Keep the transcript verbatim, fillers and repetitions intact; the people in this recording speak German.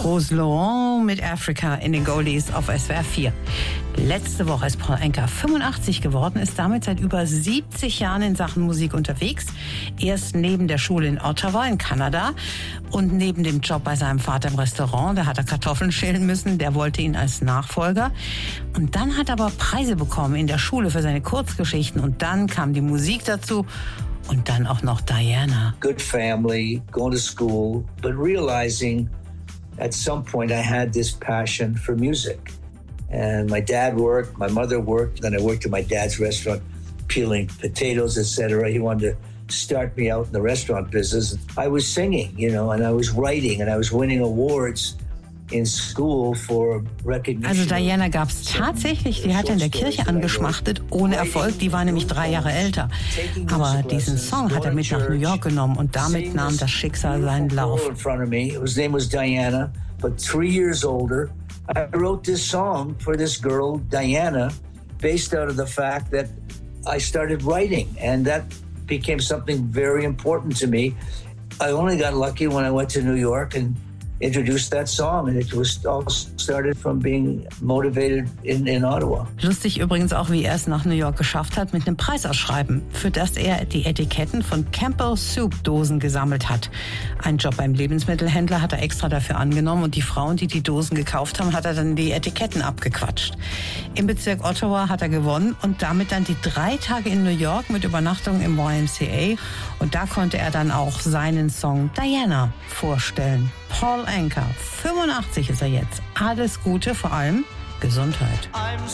Rose Laurent mit Africa in den Goldies auf S W R vier. Letzte Woche ist Paul Anka fünfundachtzig geworden, ist damit seit über siebzig Jahren in Sachen Musik unterwegs. Erst neben der Schule in Ottawa in Kanada und neben dem Job bei seinem Vater im Restaurant, da hat er Kartoffeln schälen müssen, der wollte ihn als Nachfolger. Und dann hat er aber Preise bekommen in der Schule für seine Kurzgeschichten und dann kam die Musik dazu. Und dann auch noch Diana. Good family, going to school, but realizing at some point I had this passion for music. And my dad worked, my mother worked, then I worked at my dad's restaurant peeling potatoes, et cetera. He wanted to start me out in the restaurant business. I was singing, you know, and I was writing and I was winning awards in school for recognition. Also Diana gab es tatsächlich, die hat in der Kirche angeschmachtet, ohne Erfolg, die war nämlich drei Jahre älter. Aber diesen Song hat er mit nach New York genommen und damit nahm das Schicksal seinen Lauf. His name was Diana, but three years older. I wrote this song for this girl, Diana, based out of the fact that I started writing and that became something very important to me. I only got lucky when I went to New York and introduced that song, and it was all started from being motivated in, in Ottawa. Lustig übrigens auch, wie er es nach New York geschafft hat mit einem Preisausschreiben, für das er die Etiketten von Campbell Soup Dosen gesammelt hat. Einen Job beim Lebensmittelhändler hat er extra dafür angenommen und die Frauen, die die Dosen gekauft haben, hat er dann die Etiketten abgequatscht. Im Bezirk Ottawa hat er gewonnen und damit dann die drei Tage in New York mit Übernachtung im Y M C A und da konnte er dann auch seinen Song Diana vorstellen. Paul Anka, fünfundachtzig ist er jetzt. Alles Gute, vor allem Gesundheit.